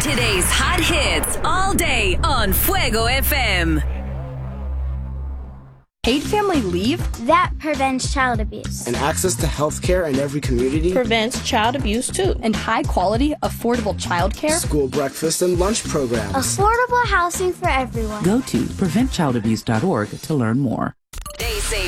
Today's hot hits all day on Fuego FM. Paid family leave? That prevents child abuse. And access to health care in every community prevents child abuse too. And high quality, affordable childcare? School breakfast and lunch programs. Affordable housing for everyone. Go to preventchildabuse.org to learn more. They say